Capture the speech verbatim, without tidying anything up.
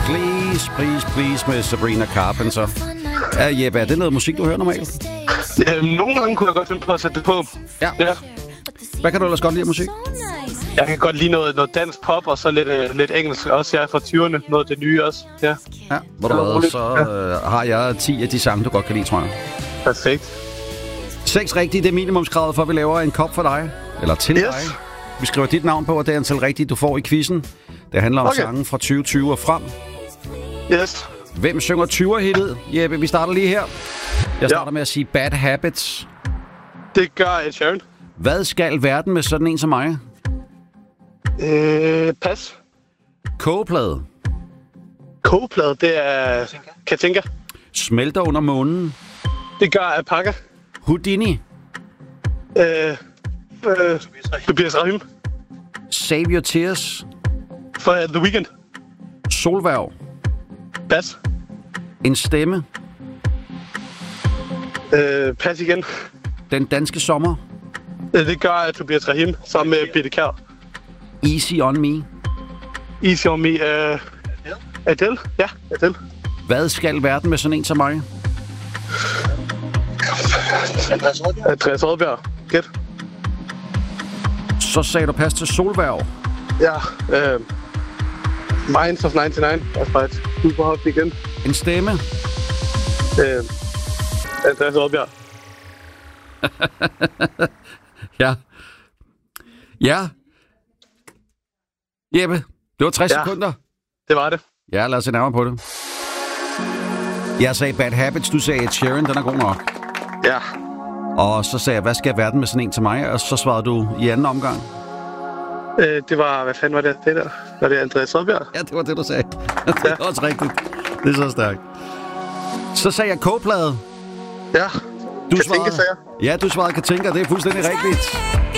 Please, please, please med Sabrina Carpenter. Ja, Jeppe, er det noget musik, du hører normalt? Øhm, nogle gange kunne jeg godt finde på at sætte det på. Ja. ja. Hvad kan du ellers godt lide af musik? Jeg kan godt lide noget, noget dansk pop, og så lidt, øh, lidt engelsk. Også jeg er fra tyverne. Noget af det nye også. Ja, ja hvor du hvad, så øh, har jeg ti af de sange, du godt kan lide, tror jeg. Perfekt. Seks rigtige, det er minimumskravet for, at vi laver en kop for dig. Eller til yes. dig. Vi skriver dit navn på, og det er antal rigtige, du får i quizzen. Det handler om okay. sangen fra tyve tyve og frem. Yes. Hvem synger tyver-hittet? Jeppe, vi starter lige her. Jeg starter ja. med at sige Bad Habits. Det gør Ed Sheeran. Hvad skal verden med sådan en som mig? Øh, pas. Kogeplade. Kogeplade, det er Katinka. Smelter under månen. Det gør Alpaca. Houdini. Øh, øh, Tobias Rahim. Save Your Tears. For uh, The Weeknd. Solværv. Pas. En stemme. Øh, pas igen. Den danske sommer. Øh, det gør uh, Tobias Rahim sammen med Birte Kjær. Easy on Me. Easy on Me. Øh, Adele. Ja, Adele. Hvad skal verden med sådan en som mig? Andreas Oddbjerg. Gæt. Så sagde du pas til Solværv. Ja. Øh, Minds of nioghalvfems. Altså bare et superhot igen. En stemme. Øh, Andreas Oddbjerg. ja. Ja. Jeppe, det var tres ja, sekunder. Det var det. Ja, lad os se nærmere på det. Jeg sagde Bad Habits, du sagde Ed Sheeran, den er god nok. Ja. Og så sagde jeg, hvad skal verden med sådan en til mig? Og så svarede du i anden omgang. Øh, det var, hvad fanden var det, det der? Var det Andreas Oddbjerg? Ja, det var det, du sagde. Det er ja. også rigtigt. Det er så stærkt. Så sagde jeg kogeplade. Ja. Du Katinka, sagde jeg. Ja, du svarede Katinka, det er fuldstændig rigtigt.